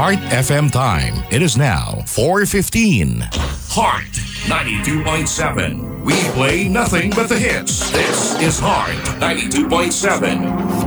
Heart FM time. It is now 4:15. Heart 92.7. We play nothing but the hits. This is Heart 92.7.